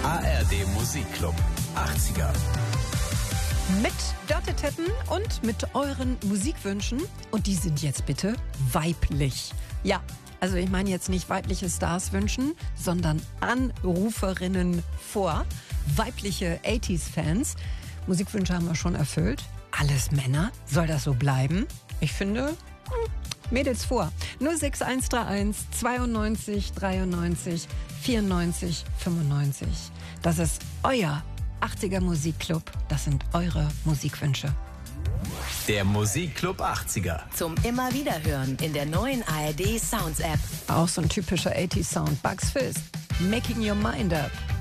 ARD Musikclub 80er. Mit Dörte Tetten und mit euren Musikwünschen. Und die sind jetzt bitte weiblich. Ja, also ich meine jetzt nicht weibliche Stars wünschen, sondern Anruferinnen vor. Weibliche 80s-Fans. Musikwünsche haben wir schon erfüllt. Alles Männer? Soll das so bleiben? Ich finde, Mädels vor. 06131 92 93 94 95. Das ist euer 80er Musikclub. Das sind eure Musikwünsche. Der Musikclub 80er. Zum immer wieder hören in der neuen ARD Sounds App. Auch so ein typischer 80s Sound. Bugs Fizz. Making Your Mind Up.